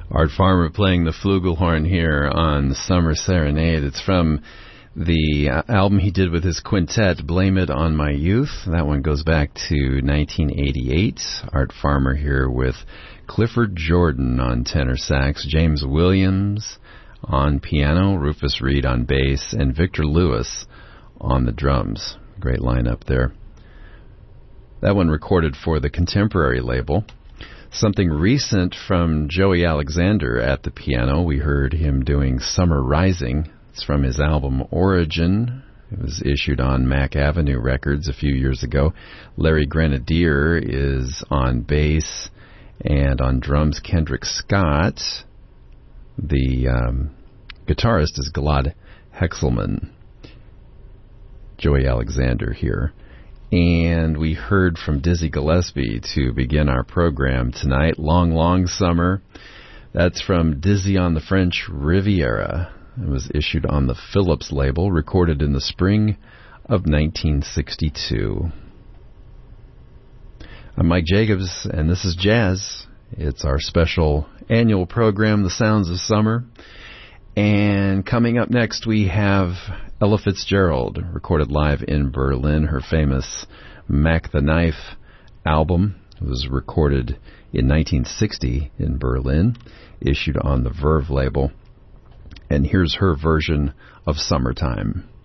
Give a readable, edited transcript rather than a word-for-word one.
Art Farmer playing the flugelhorn here on Summer Serenade. It's from the album he did with his quintet, Blame It on My Youth. That one goes back to 1988. Art Farmer here with Clifford Jordan on tenor sax, James Williams on piano, Rufus Reid on bass, and Victor Lewis on the drums. Great lineup there. That one recorded for the Contemporary label. Something recent from Joey Alexander at the piano. We heard him doing Summer Rising. It's from his album Origin. It was issued on Mack Avenue Records a few years ago. Larry Grenadier is on bass, and on drums Kendrick Scott. The guitarist is Gilad Hexelman. Joey Alexander here. And we heard from Dizzy Gillespie to begin our program tonight, Long, Long Summer. That's from Dizzy on the French Riviera. It was issued on the Philips label, recorded in the spring of 1962. I'm Mike Jacobs, and this is Jazz. It's our special annual program, The Sounds of Summer. And coming up next, we have Ella Fitzgerald, recorded live in Berlin. Her famous Mac the Knife album was recorded in 1960 in Berlin, issued on the Verve label. And here's her version of Summertime.